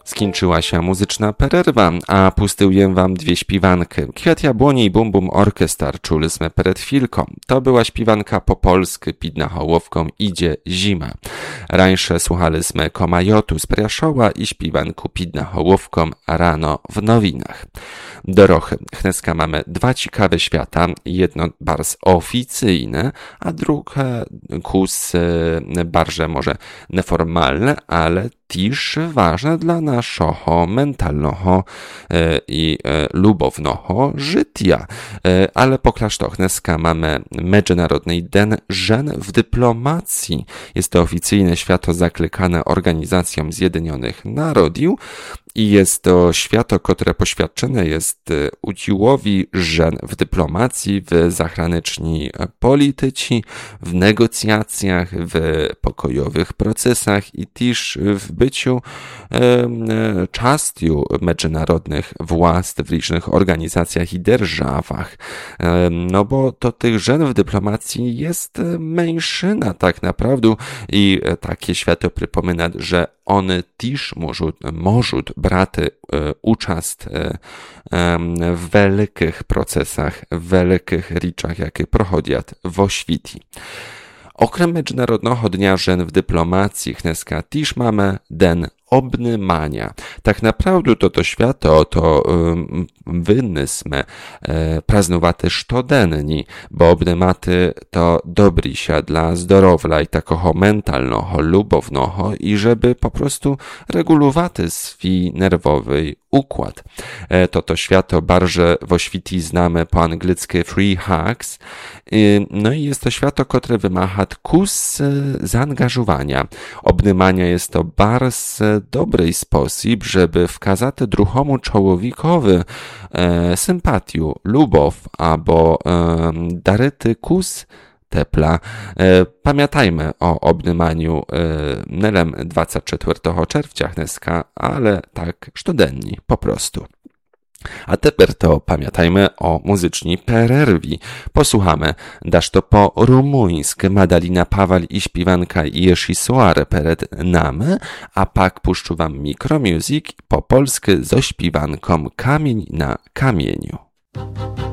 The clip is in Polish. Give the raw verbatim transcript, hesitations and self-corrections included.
Skończyła się muzyczna pererwa, a pustyję wam dwie śpiwanki. Kwiat jabłoni i Bum Bum Orkestar czuli sme przed chwilką. To była śpiwanka po polsku pod nahołowką Idzie zima. Rańsze słuchaliśmy Komajotu z Priaszoła i śpiwanku pod nahołowką Rano w nowinach. Dorochy. Dneska mamy dwa ciekawe świata. Jedno bardzo oficyjne, a drugie kus barże może neformalne, ale też ważne dla naszego mentalnego i lubownego życia. Ale po klasztorach dneska mamy Międzynarodny Den Żen w dyplomacji. Jest to oficyjne święto zaklykane Organizacją Zjednoczonych Narodów i jest to święto, które poświadczone jest udziałowi żen w dyplomacji, w zagranicznej polityce, w negocjacjach, w pokojowych procesach i też w byciu e, częścią międzynarodnych władz w różnych organizacjach i державach. E, no bo to tych żen w dyplomacji jest mężczyzna tak naprawdę i takie święto przypomina, że one też mogą, mogą brać e, udział e, w wielkich procesach, w wielkich rzeczach, jakie prochodzą w świecie. Okrem Międzynarodnego Dnia Żen w dyplomacji dneska też mamy Den obnymania. Tak naprawdę to to święto to um, wynysmy e, praznowaty sztodenni, bo obnymaty to dobry się dla zdrowia i takiego mentalnego, lubownego i żeby po prostu regulowaty swój nerwowy układ. E, to to święto bardzo w oświti znamy po angielsku free hugs. E, no i jest to święto, które wymaga kus e, zaangażowania. Obnymania jest to bardzo dobry sposób, żeby wskazać drugiemu człowiekowi e, sympatię, lubow albo e, daryty kus tepla. E, pamiętajmy o obnymaniu e, nelem dwudziestego czwartego czerwca dneska, ale tak sztodenni po prostu. A teraz to pamiętajmy o muzycznej pererwi. Posłuchamy, dasz to po rumuńsku Madalina Pawal i śpiewanka Jerzy Soare przed nami, a pak puszczę wam Micromusic po polsku ze śpiewanką Kamień na kamieniu.